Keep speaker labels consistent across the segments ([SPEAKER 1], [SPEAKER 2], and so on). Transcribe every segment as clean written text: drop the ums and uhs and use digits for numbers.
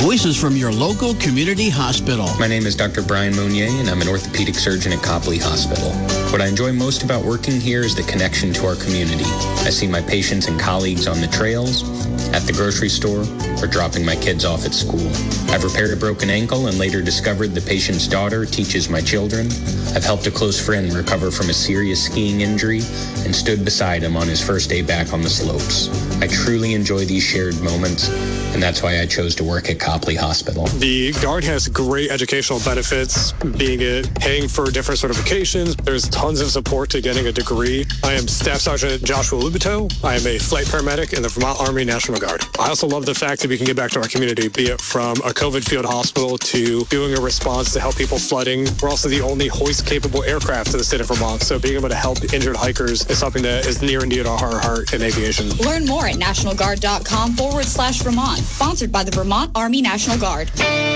[SPEAKER 1] Voices from your local community hospital.
[SPEAKER 2] My name is Dr. Brian Mounier, and I'm an orthopedic surgeon at Copley Hospital. What I enjoy most about working here is the connection to our community. I see my patients and colleagues on the trails, at the grocery store, or dropping my kids off at school. I've repaired a broken ankle and later discovered the patient's daughter teaches my children. I've helped a close friend recover from a serious skiing injury and stood beside him on his first day back on the slopes. I truly enjoy these shared moments, and that's why I chose to work at Copley Hospital.
[SPEAKER 3] The Guard has great educational benefits, being it paying for different certifications. There's tons of support to getting a degree. I am Staff Sergeant Joshua Lubito. I am a flight paramedic in the Vermont Army National Guard. I also love the fact that we can give back to our community, be it from a COVID field hospital to doing a response to help people flooding. We're also the only hoist-capable aircraft in the state of Vermont, so being able to help injured hikers is something that is near and dear to our heart in aviation.
[SPEAKER 4] Learn more at nationalguard.com/Vermont. Sponsored by the Vermont Army National Guard.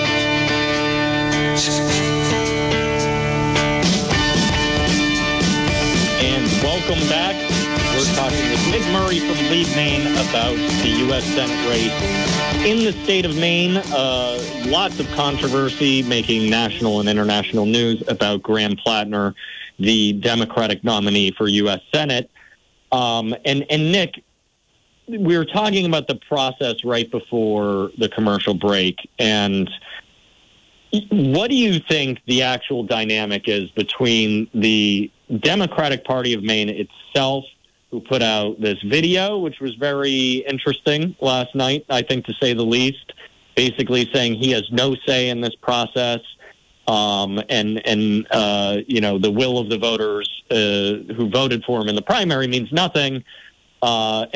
[SPEAKER 5] And welcome back. We're talking with Nick Murray from Lead Maine about the U.S. Senate race in the state of Maine. Lots of controversy making national and international news about Graham Plattner, the Democratic nominee for U.S. Senate. And Nick, we were talking about the process right before the commercial break, and what do you think the actual dynamic is between the Democratic Party of Maine itself, who put out this video, which was very interesting last night, I think, to say the least, basically saying he has no say in this process, and the will of the voters who voted for him in the primary means nothing. I've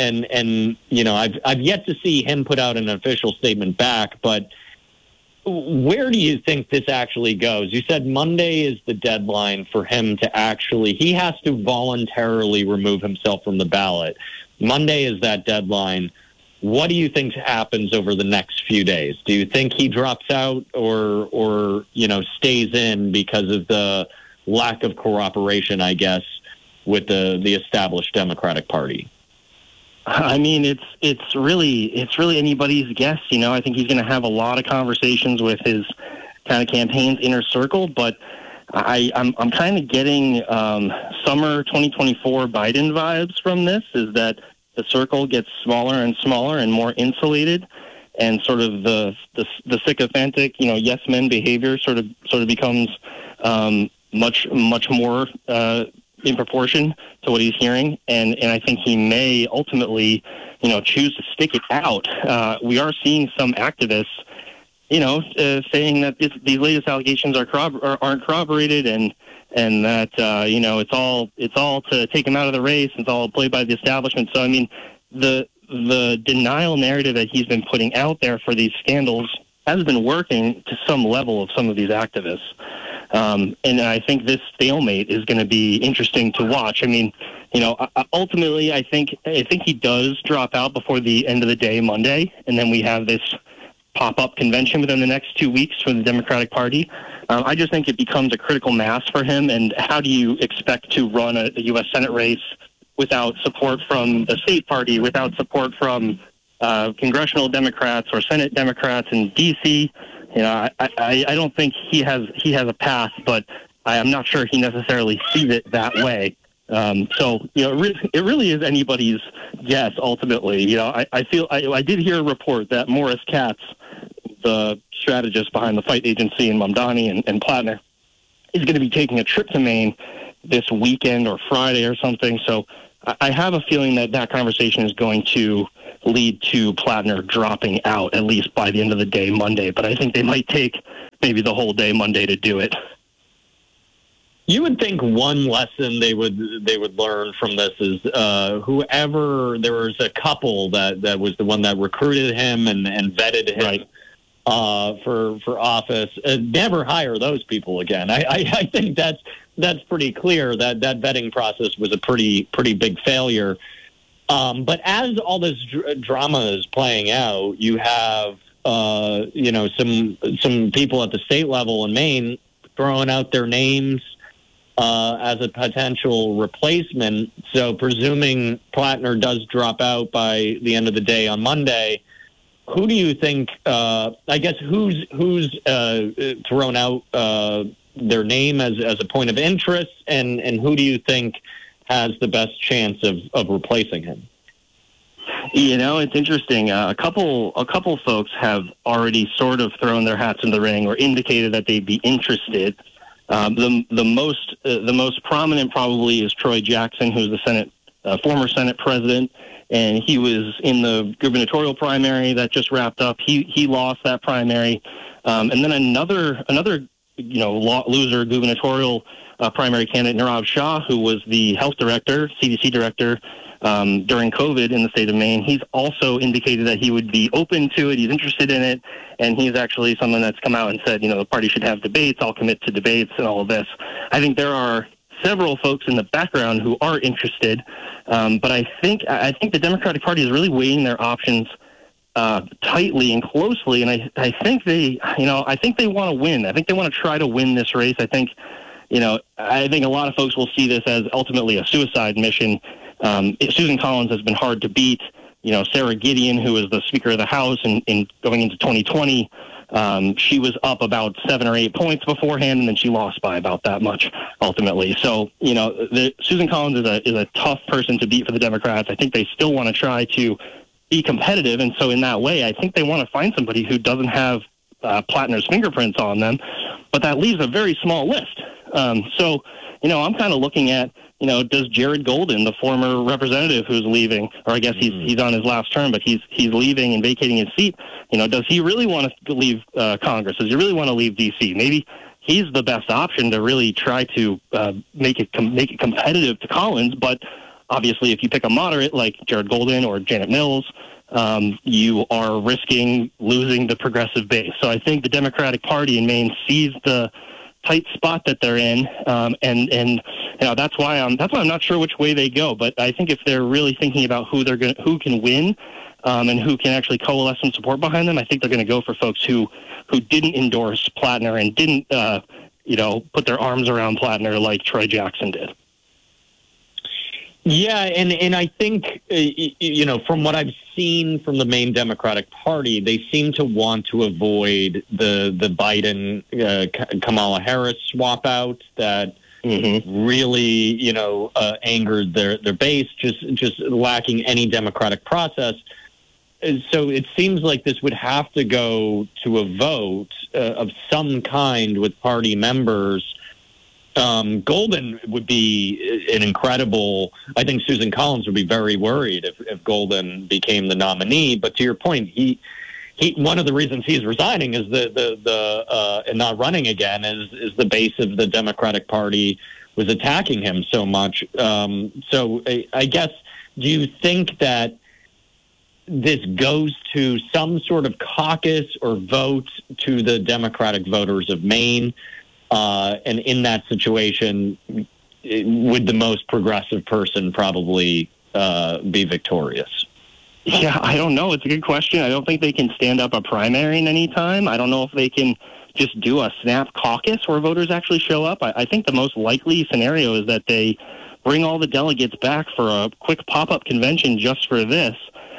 [SPEAKER 5] yet to see him put out an official statement back, but where do you think this actually goes? You said Monday is the deadline for him to he has to voluntarily remove himself from the ballot. Monday is that deadline. What do you think happens over the next few days? Do you think he drops out or stays in because of the lack of cooperation, I guess, with the established Democratic Party?
[SPEAKER 6] I mean, it's really anybody's guess. I think he's going to have a lot of conversations with his kind of campaign's inner circle, but I'm kind of getting summer 2024 Biden vibes from this. Is that the circle gets smaller and smaller and more insulated, and sort of the sycophantic, yes men behavior sort of becomes much more in proportion to what he's hearing, and I think he may ultimately, choose to stick it out. We are seeing some activists, saying that these latest allegations aren't corroborated, and that it's all to take him out of the race. It's all played by the establishment. So I mean, the denial narrative that he's been putting out there for these scandals has been working to some level of some of these activists. And I think this stalemate is going to be interesting to watch. I mean, ultimately, I think he does drop out before the end of the day Monday, and then we have this pop-up convention within the next 2 weeks for the Democratic Party. I just think it becomes a critical mass for him, and how do you expect to run a U.S. Senate race without support from the state party, without support from congressional Democrats or Senate Democrats in D.C.? I don't think he has a path, but I'm not sure he necessarily sees it that way. It really is anybody's guess ultimately. I did hear a report that Morris Katz, the strategist behind the fight agency in Mamdani and Plattner, is going to be taking a trip to Maine this weekend or Friday or something. So I have a feeling that conversation is going to lead to Plattner dropping out, at least by the end of the day Monday. But I think they might take maybe the whole day Monday to do it.
[SPEAKER 5] You would think one lesson they would learn from this is whoever, there was a couple that was the one that recruited him and vetted him, right, for office. Never hire those people again. I think that's pretty clear that vetting process was a pretty big failure. But as all this drama is playing out, you have some people at the state level in Maine throwing out their names as a potential replacement. So presuming Plattner does drop out by the end of the day on Monday, who do you think? I guess who's thrown out their name as a point of interest, and who do you think has the best chance of replacing him?
[SPEAKER 6] It's interesting. A couple folks have already sort of thrown their hats in the ring or indicated that they'd be interested. The most prominent probably is Troy Jackson, who's the former Senate president, and he was in the gubernatorial primary that just wrapped up. He lost that primary, and then another loser gubernatorial primary candidate, Nirav Shah, who was the health director, CDC director, during COVID in the state of Maine. He's also indicated that he would be open to it. He's interested in it. And he's actually someone that's come out and said, the party should have debates. I'll commit to debates and all of this. I think there are several folks in the background who are interested. But I think the Democratic Party is really weighing their options tightly and closely. And I think they want to win. I think they want to try to win this race. I think a lot of folks will see this as ultimately a suicide mission. Susan Collins has been hard to beat. Sarah Gideon, who was the Speaker of the House in going into 2020, she was up about 7 or 8 points beforehand, and then she lost by about that much ultimately. So, Susan Collins is a tough person to beat for the Democrats. I think they still want to try to be competitive, and so in that way, I think they want to find somebody who doesn't have Plattner's fingerprints on them, but that leaves a very small list. So, I'm kind of looking at, does Jared Golden, the former representative who's leaving, or I guess he's on his last term, but he's leaving and vacating his seat, does he really want to leave Congress? Does he really want to leave D.C.? Maybe he's the best option to really try to make it competitive to Collins, but obviously if you pick a moderate like Jared Golden or Janet Mills, you are risking losing the progressive base. So I think the Democratic Party in Maine sees the tight spot that they're in, and that's why I'm not sure which way they go. But I think if they're really thinking about who can win, and who can actually coalesce some support behind them, I think they're going to go for folks who didn't endorse Plattner and didn't put their arms around Plattner like Troy Jackson did.
[SPEAKER 5] Yeah, and I think, from what I've seen from the Maine Democratic Party, they seem to want to avoid the Biden-Kamala Harris swap out that really, angered their base, just lacking any democratic process. So it seems like this would have to go to a vote of some kind with party members. Golden would be an incredible. I think Susan Collins would be very worried if Golden became the nominee. But to your point, he one of the reasons he's resigning is and not running again is the base of the Democratic Party was attacking him so much. So I guess, do you think that this goes to some sort of caucus or vote to the Democratic voters of Maine? And in that situation, would the most progressive person probably be victorious?
[SPEAKER 6] Yeah, I don't know. It's a good question. I don't think they can stand up a primary in any time. I don't know if they can just do a snap caucus where voters actually show up. I think the most likely scenario is that they bring all the delegates back for a quick pop-up convention just for this.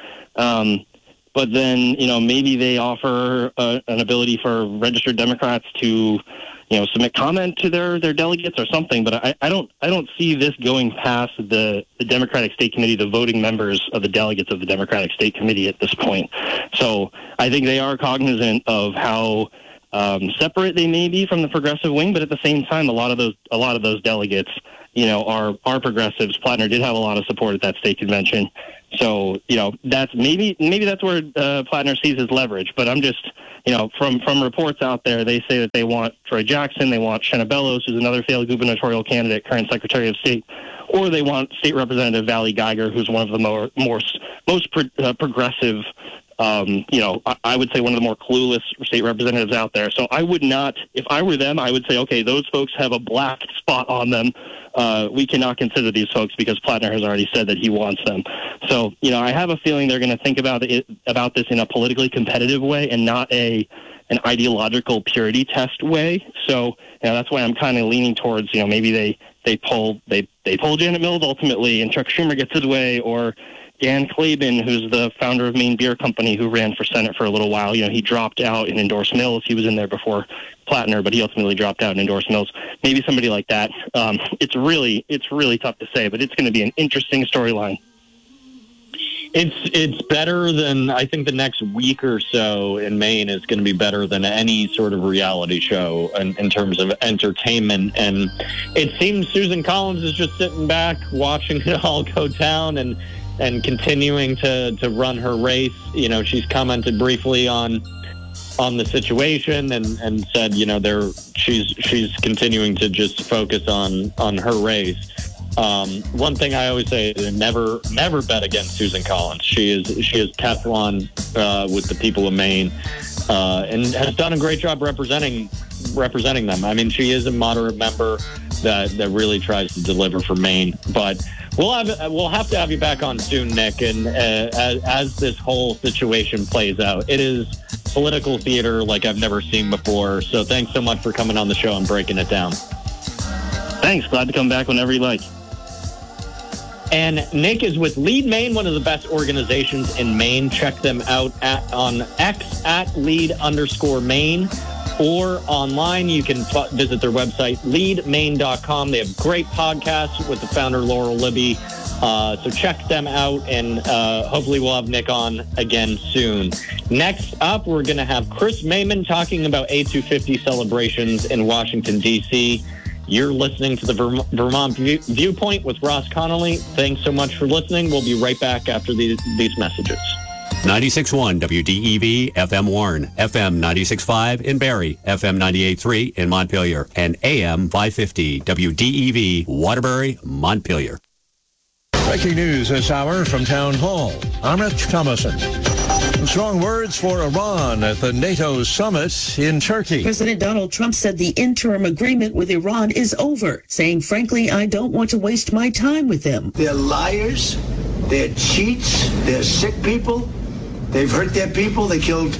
[SPEAKER 6] But then, maybe they offer an ability for registered Democrats to submit comment to their delegates or something, but I don't see this going past the Democratic State Committee, the voting members of the delegates of the Democratic State Committee at this point. So I think they are cognizant of how separate they may be from the progressive wing, but at the same time, a lot of those delegates, are progressives. Plattner did have a lot of support at that state convention, so that's maybe that's where Plattner sees his leverage. But I'm just. From reports out there, they say that they want Troy Jackson, they want Shenna Bellows, who's another failed gubernatorial candidate, current Secretary of State, or they want State Representative Valley Geiger, who's one of the most progressive, I would say one of the more clueless state representatives out there. So I would not, if I were them, I would say, okay, those folks have a black spot on them. We cannot consider these folks because Plattner has already said that he wants them. So, I have a feeling they're going to think about this in a politically competitive way and not an ideological purity test way. So, that's why I'm kind of leaning towards, maybe they pull Janet Mills ultimately and Chuck Schumer gets his way, or, Dan Klaben, who's the founder of Maine Beer Company, who ran for Senate for a little while. He dropped out and endorsed Mills. He was in there before Plattner, but he ultimately dropped out and endorsed Mills. Maybe somebody like that. It's really tough to say, but it's going to be an interesting storyline.
[SPEAKER 5] It's better than, I think the next week or so in Maine is going to be better than any sort of reality show in terms of entertainment. And it seems Susan Collins is just sitting back, watching it all go down and continuing to run her race. She's commented briefly on the situation and said, she's continuing to just focus on her race. One thing I always say is never bet against Susan Collins. She is Teflon with the people of Maine and has done a great job representing them. I mean, she is a moderate member that really tries to deliver for Maine. But we'll have to have you back on soon, Nick. And as this whole situation plays out, it is political theater like I've never seen before. So thanks so much for coming on the show and breaking it down.
[SPEAKER 6] Thanks. Glad to come back whenever you like.
[SPEAKER 5] And Nick is with Lead Maine, one of the best organizations in Maine. Check them out on X at lead_Maine or online. You can visit their website, leadmaine.com. They have great podcasts with the founder, Laurel Libby. So check them out, and hopefully we'll have Nick on again soon. Next up, we're going to have Chris Mayman talking about A250 celebrations in Washington, D.C. You're listening to the Vermont Viewpoint with Ross Connolly. Thanks so much for listening. We'll be right back after these messages.
[SPEAKER 7] 96.1 WDEV FM Warren, FM 96.5 in Barrie, FM 98.3 in Montpelier, and AM 550 WDEV Waterbury, Montpelier.
[SPEAKER 8] Breaking news this hour from Town Hall. I'm Rich Thomason. Some strong words for Iran at the NATO summit in Turkey.
[SPEAKER 9] President Donald Trump said the interim agreement with Iran is over, saying, frankly, I don't want to waste my time with them.
[SPEAKER 10] They're liars. They're cheats. They're sick people. They've hurt their people. They killed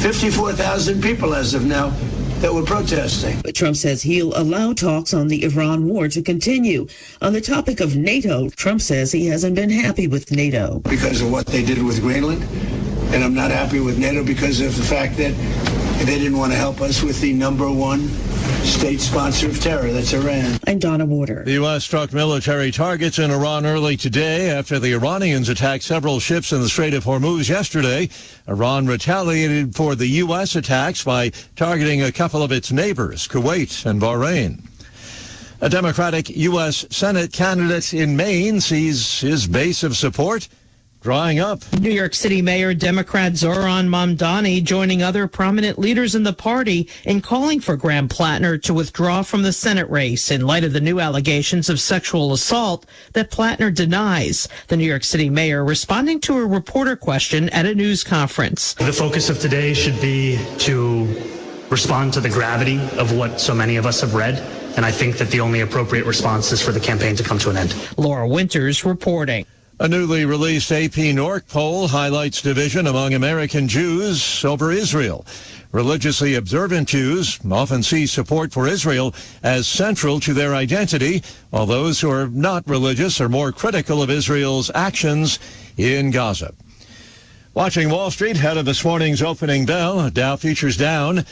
[SPEAKER 10] 54,000 people as of now that were protesting.
[SPEAKER 9] But Trump says he'll allow talks on the Iran war to continue. On the topic of NATO, Trump says he hasn't been happy with NATO.
[SPEAKER 10] Because of what they did with Greenland. And I'm not happy with NATO because of the fact that they didn't want to help us with the number one state sponsor of terror. That's Iran.
[SPEAKER 9] I'm Donna Warder.
[SPEAKER 8] The U.S. struck military targets in Iran early today after the Iranians attacked several ships in the Strait of Hormuz yesterday. Iran retaliated for the U.S. attacks by targeting a couple of its neighbors, Kuwait and Bahrain. A Democratic U.S. Senate candidate in Maine sees his base of support drying up.
[SPEAKER 11] New York City Mayor Democrat Zohran Mamdani joining other prominent leaders in the party in calling for Graham Plattner to withdraw from the Senate race in light of the new allegations of sexual assault that Plattner denies. The New York City mayor responding to a reporter question at a news conference.
[SPEAKER 12] The focus of today should be to respond to the gravity of what so many of us have read. And I think that the only appropriate response is for the campaign to come to an end.
[SPEAKER 11] Laura Winters reporting.
[SPEAKER 8] A newly released AP Nork poll highlights division among American Jews over Israel. Religiously observant Jews often see support for Israel as central to their identity, while those who are not religious are more critical of Israel's actions in Gaza. Watching Wall Street ahead of this morning's opening bell, Dow futures down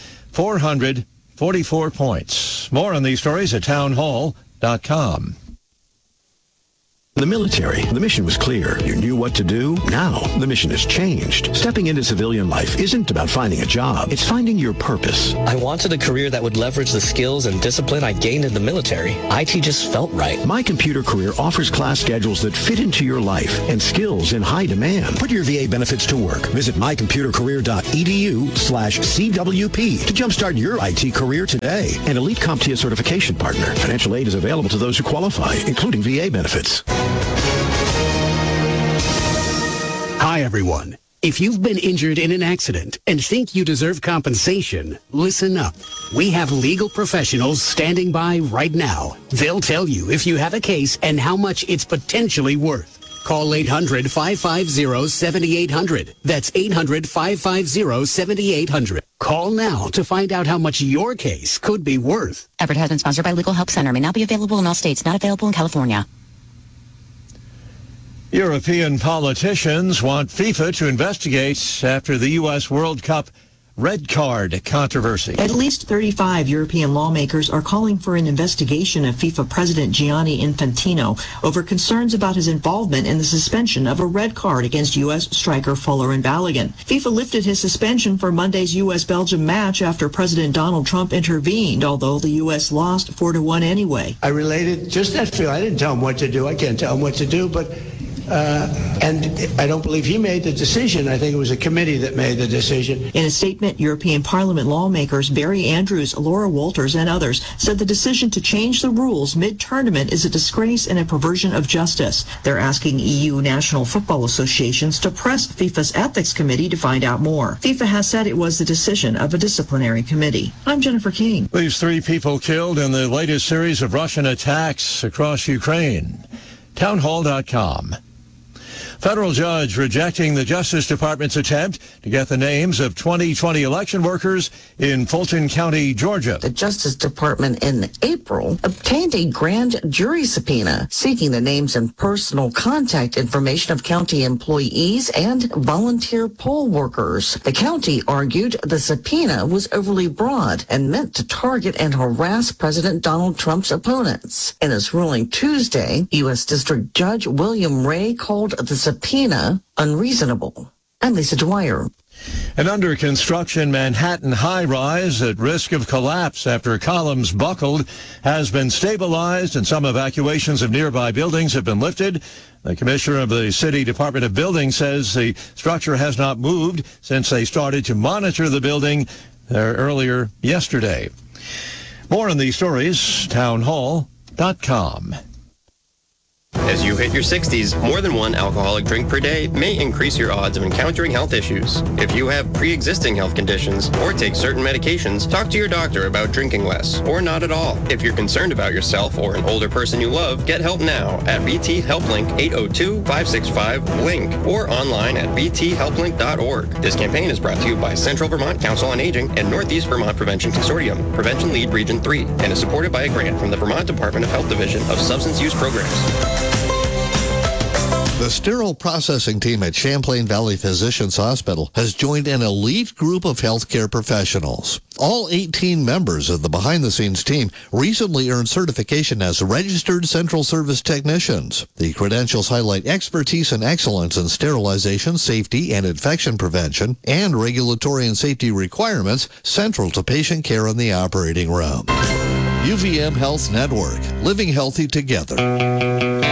[SPEAKER 8] 444 points. More on these stories at townhall.com.
[SPEAKER 13] The military, the mission was clear. You knew what to do. Now, the mission has changed. Stepping into civilian life isn't about finding a job. It's finding your purpose.
[SPEAKER 14] I wanted a career that would leverage the skills and discipline I gained in the military. IT just felt right.
[SPEAKER 13] My Computer Career offers class schedules that fit into your life and skills in high demand. Put your VA benefits to work. Visit mycomputercareer.edu/CWP to jumpstart your IT career today. An Elite CompTIA certification partner. Financial aid is available to those who qualify, including VA benefits.
[SPEAKER 1] Hi, everyone. If you've been injured in an accident and think you deserve compensation, listen up. We have legal professionals standing by right now. They'll tell you if you have a case and how much it's potentially worth. Call 800-550-7800. That's 800-550-7800. Call now to find out how much your case could be worth.
[SPEAKER 15] Advertisement sponsored by Legal Help Center. May not be available in all states. Not available in California.
[SPEAKER 8] European politicians want FIFA to investigate after the U.S. World Cup red card controversy.
[SPEAKER 15] At least 35 European lawmakers are calling for an investigation of FIFA President Gianni Infantino over concerns about his involvement in the suspension of a red card against U.S. striker Folarin Balogun. FIFA lifted his suspension for Monday's U.S.-Belgium match after President Donald Trump intervened, although the U.S. lost 4-1 anyway.
[SPEAKER 10] I related just that feel. I didn't tell him what to do. I can't tell him what to do, but and I don't believe he made the decision. I think it was a committee that made the decision.
[SPEAKER 15] In a statement, European Parliament lawmakers Barry Andrews, Laura Walters, and others said the decision to change the rules mid-tournament is a disgrace and a perversion of justice. They're asking EU national football associations to press FIFA's ethics committee to find out more. FIFA has said it was the decision of a disciplinary committee. I'm Jennifer King.
[SPEAKER 8] Leaves 3 people killed in the latest series of Russian attacks across Ukraine. Townhall.com. Federal judge rejecting the Justice Department's attempt to get the names of 2020 election workers in Fulton County, Georgia.
[SPEAKER 16] The Justice Department in April obtained a grand jury subpoena seeking the names and personal contact information of county employees and volunteer poll workers. The county argued the subpoena was overly broad and meant to target and harass President Donald Trump's opponents. In his ruling Tuesday, U.S. District Judge William Ray called the subpoena unreasonable. I'm Lisa Dwyer.
[SPEAKER 8] An under-construction Manhattan high-rise at risk of collapse after columns buckled has been stabilized and some evacuations of nearby buildings have been lifted. The commissioner of the City Department of Buildings says the structure has not moved since they started to monitor the building earlier yesterday. More on these stories, townhall.com.
[SPEAKER 17] As you hit your 60s, more than one alcoholic drink per day may increase your odds of encountering health issues. If you have pre-existing health conditions or take certain medications, talk to your doctor about drinking less or not at all. If you're concerned about yourself or an older person you love, get help now at VT HelpLink 802-565-LINK or online at vthelplink.org. This campaign is brought to you by Central Vermont Council on Aging and Northeast Vermont Prevention Consortium, Prevention Lead Region 3, and is supported by a grant from the Vermont Department of Health Division of Substance Use Programs.
[SPEAKER 18] The sterile processing team at Champlain Valley Physicians Hospital has joined an elite group of healthcare professionals. All 18 members of the behind-the-scenes team recently earned certification as registered central service technicians. The credentials highlight expertise and excellence in sterilization, safety, and infection prevention, and regulatory and safety requirements central to patient care in the operating room. UVM Health Network, living healthy together.